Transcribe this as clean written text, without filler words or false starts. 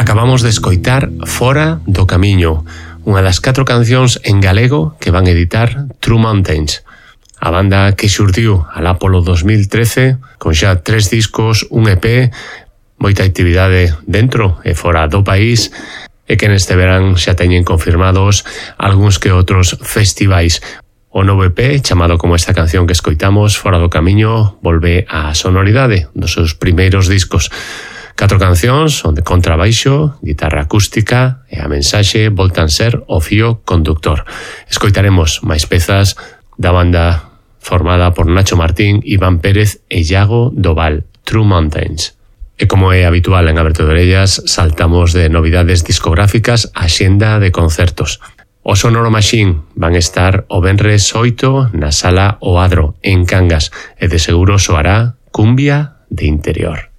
Acabamos de escoitar Fora do Camiño, unha das 4 cancións en galego que van editar True Mountains. A banda que xurdiu alá polo 2013, con xa 3 discos, un EP, moita actividade dentro e fora do país, e que neste verán xa teñen confirmados algúns que outros festivais. O novo EP, chamado como esta canción que escoitamos, Fora do Camiño, volve á sonoridade dos seus primeiros discos. 4 cancións onde contrabaixo, guitarra acústica e a mensaxe voltan ser o fío conductor. Escoitaremos máis pezas da banda formada por Nacho Martín, Iván Pérez e Iago Doval, True Mountains. E como é habitual en Aberto de Orellas, saltamos de novidades discográficas á xenda de concertos. O Sonoro Machine van estar o venres 8 na Sala O Adro, en Cangas, e de seguro soará Cumbia de Interior.